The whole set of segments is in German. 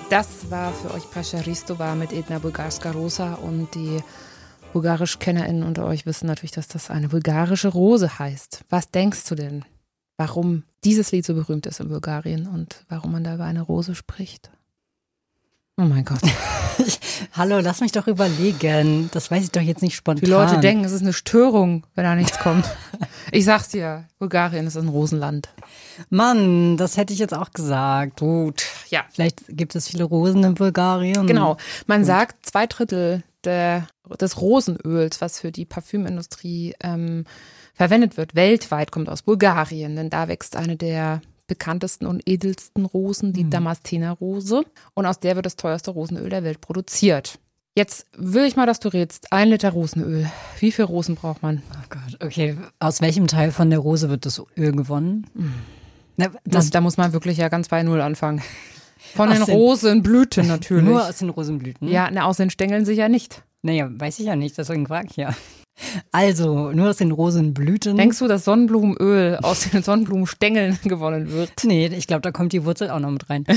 Das war für euch Pascha Ristova mit Edna Bulgarska-Rosa und die bulgarisch-KennerInnen unter euch wissen natürlich, dass das eine bulgarische Rose heißt. Was denkst du denn, warum dieses Lied so berühmt ist in Bulgarien und warum man da über eine Rose spricht? Oh mein Gott. Hallo, lass mich doch überlegen. Das weiß ich doch jetzt nicht spontan. Die Leute denken, es ist eine Störung, wenn da nichts kommt. Ich sag's dir, Bulgarien ist ein Rosenland. Mann, das hätte ich jetzt auch gesagt. Gut, ja. Vielleicht gibt es viele Rosen in Bulgarien. Genau, man sagt 2/3 des Rosenöls, was für die Parfümindustrie verwendet wird, weltweit kommt aus Bulgarien, denn da wächst eine der bekanntesten und edelsten Rosen, die Damaszener-Rose. Und aus der wird das teuerste Rosenöl der Welt produziert. Jetzt will ich mal, dass du rätst. 1 Liter Rosenöl. Wie viel Rosen braucht man? Oh Gott, okay. Aus welchem Teil von der Rose wird das Öl gewonnen? Da muss man wirklich ja ganz bei Null anfangen. Von den Rosenblüten natürlich. Nur aus den Rosenblüten? Ja, aus den Stängeln sicher nicht. Naja, weiß ich ja nicht, deswegen frage ich ja. Also, nur aus den Rosenblüten. Denkst du, dass Sonnenblumenöl aus den Sonnenblumenstängeln gewonnen wird? Nee, ich glaube, da kommt die Wurzel auch noch mit rein.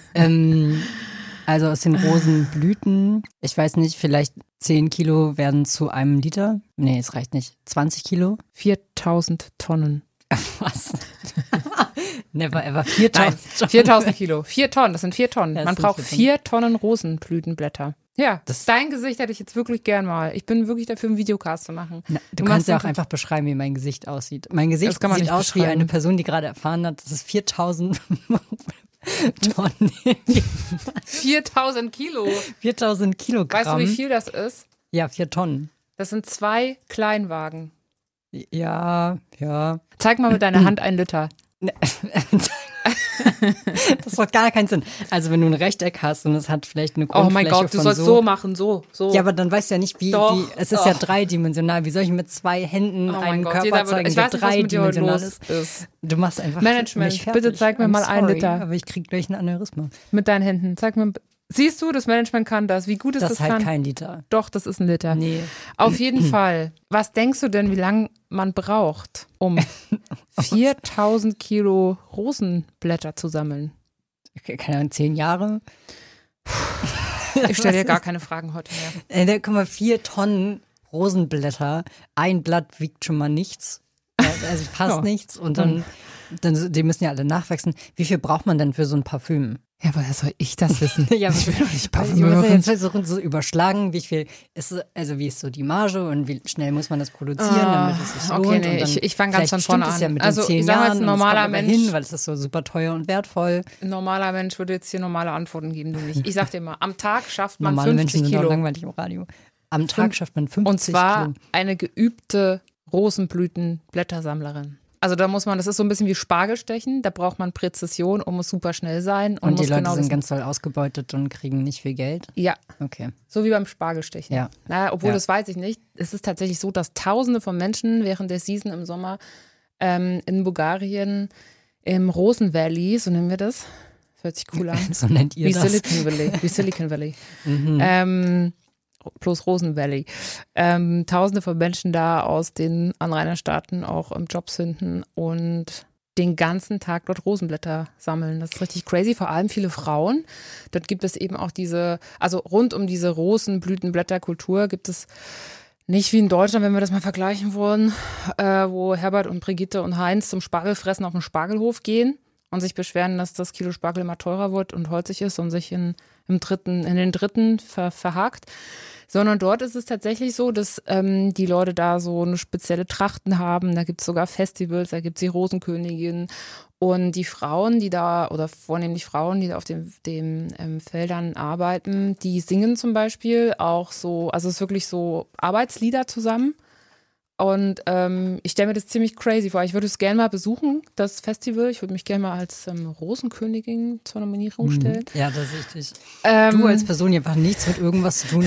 Also aus den Rosenblüten, ich weiß nicht, vielleicht 10 Kilo werden zu einem Liter. Nee, es reicht nicht. 20 Kilo? 4000 Tonnen. Was? Never ever. 4000 Kilo. 4 Tonnen, das sind 4 Tonnen. Ja, Man braucht 4 Tonnen Rosenblütenblätter. Ja, Das- dein Gesicht hätte ich jetzt wirklich gern mal. Ich bin wirklich dafür, einen Videocast zu machen. Na, du kannst ja auch einfach beschreiben, wie mein Gesicht aussieht. Mein Gesicht Das kann man sieht nicht aus wie beschreiben. eine Person, die gerade erfahren hat, dass es 4000 Tonnen, 4000 Kilo. 4000 Kilogramm. Weißt du, wie viel das ist? Ja, 4 Tonnen. Das sind 2 Kleinwagen. Ja. Zeig mal mit deiner Hand 1 Liter. Das macht gar keinen Sinn. Also wenn du ein Rechteck hast und es hat vielleicht eine Grundfläche Oh mein Gott, du von sollst so machen, so. Ja, aber dann weißt du ja nicht, wie Doch, es ist ja dreidimensional. Wie soll ich mit 2 Händen Oh einen mein Gott, Körper zeigen, ich der weiß nicht, was mit dir heute dreidimensional los ist? ist. Du machst einfach Management, mich fertig. bitte zeig mir I'm mal 1 sorry, Liter. Aber ich krieg gleich ein Aneurysma. Mit deinen Händen. Zeig mir. Siehst du, das Management kann das. Wie gut es Das das ist halt kann. kein Liter. Doch, das ist 1 Liter. Nee. Auf jeden Fall. Was denkst du denn, wie lange man braucht, um 4000 Kilo Rosenblätter zu sammeln? Keine Ahnung, 10 Jahre? Ich stelle dir gar keine Fragen heute mehr. Guck mal, 4 Tonnen Rosenblätter. Ein Blatt wiegt schon mal nichts. Also fast Ja. nichts. Und dann, die müssen ja alle nachwachsen. Wie viel braucht man denn für so ein Parfüm? Ja, woher soll ich das wissen? Ja, ich will doch nicht Ich muss Parfümerin. ja jetzt versuchen zu überschlagen, wie viel ist, also wie ist so die Marge und wie schnell muss man das produzieren, damit es sich lohnt. okay, nee, und dann, ich fang ganz von vorne vielleicht stimmt es an. ja mit Also, den 10 ich sag mal jetzt, Jahren ein normaler und es kommt aber Mensch- hin, weil es ist so super teuer und wertvoll. Ein normaler Mensch würde jetzt hier normale Antworten geben, du nicht. Ich sag dir mal, am Tag schafft man Normale 50 Menschen sind auch Kilo. langweilig im Radio. Am Tag schafft man 50 Und zwar Kilo. eine geübte Rosenblütenblättersammlerin. Also da muss man, das ist so ein bisschen wie Spargelstechen, da braucht man Präzision und muss super schnell sein. Und die muss Leute genau sind wissen. ganz doll ausgebeutet und kriegen nicht viel Geld. Ja, Okay. so wie beim Spargelstechen. Ja. Naja, obwohl, Ja. das weiß ich nicht. Es ist tatsächlich so, dass Tausende von Menschen während der Season im Sommer in Bulgarien im Rosen Valley, so nennen wir das, hört sich cool an, So nennt ihr wie das. Silicon Valley. Plus Rosen Valley. Tausende von Menschen da aus den Anrainerstaaten auch Jobs finden und den ganzen Tag dort Rosenblätter sammeln. Das ist richtig crazy, vor allem viele Frauen. Dort gibt es eben auch also rund um diese Rosenblütenblätterkultur gibt es nicht wie in Deutschland, wenn wir das mal vergleichen wollen, wo Herbert und Brigitte und Heinz zum Spargelfressen auf den Spargelhof gehen und sich beschweren, dass das Kilo Spargel immer teurer wird und holzig ist und sich in den dritten verhakt. Sondern dort ist es tatsächlich so, dass die Leute da so eine spezielle Trachten haben. Da gibt es sogar Festivals, da gibt es die Rosenkönigin. Und die Frauen, die da, oder vornehmlich Frauen, die da auf den Feldern arbeiten, die singen zum Beispiel auch so, also es ist wirklich so Arbeitslieder zusammen. Und ich stelle mir das ziemlich crazy vor. Ich würde es gerne mal besuchen, das Festival. Ich würde mich gerne mal als Rosenkönigin zur Nominierung stellen. Ja, das ist richtig. Du als Person, die einfach nichts mit irgendwas zu tun